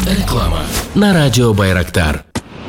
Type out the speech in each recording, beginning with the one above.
Реклама на радіо Байрактар.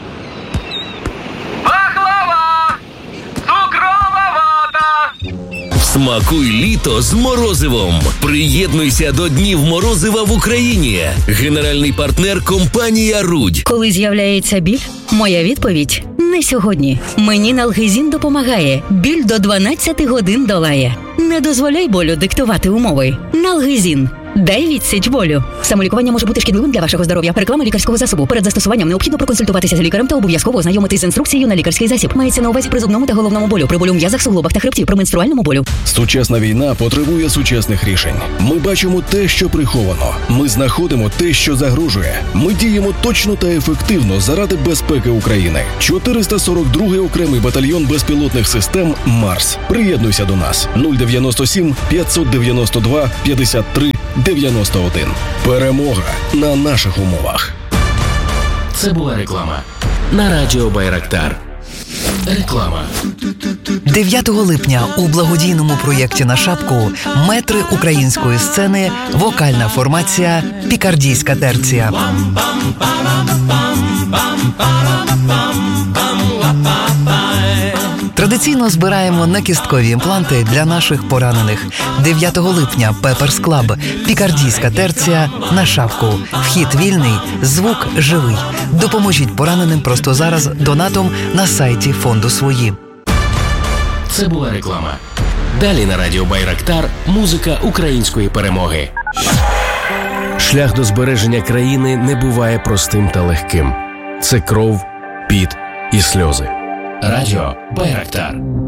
Смакуй літо з морозивом. Приєднуйся до Днів морозива в Україні. Генеральний партнер – компанія «Рудь». Коли з'являється біль, моя відповідь – не сьогодні. Мені Налгезін допомагає. Біль до 12 годин долає. Не дозволяй болю диктувати умови. Налгезін. Дай відсіч болю. Самолікування може бути шкідливим для вашого здоров'я. Реклама лікарського засобу. Перед застосуванням необхідно проконсультуватися з лікарем та обов'язково ознайомитись з інструкцією на лікарський засіб. Мається на увазі при зубному та головному болю, при болю в м'язах, суглобах та хребті, при менструальному болю. Сучасна війна потребує сучасних рішень. Ми бачимо те, що приховано. Ми знаходимо те, що загрожує. Ми діємо точно та ефективно заради безпеки України. 442-й окремий батальйон безпілотних систем «Марс». Приєднуйся до нас. 097 592 53 91. Перемога на наших умовах. Це була реклама на радіо Байрактар. Реклама. 9 липня у благодійному проєкті «На шапку» метри української сцени, вокальна формація «Пікардійська терція». Традиційно збираємо накісткові імпланти для наших поранених. 9 липня Пеперс Клаб, Пікардійська терція, «На шапку». Вхід вільний, звук живий. Допоможіть пораненим просто зараз донатом на сайті фонду «Свої». Це була реклама. Далі на радіо Байрактар музика української перемоги. Шлях до збереження країни не буває простим та легким. Це кров, піт і сльози. Радіо Байрактар.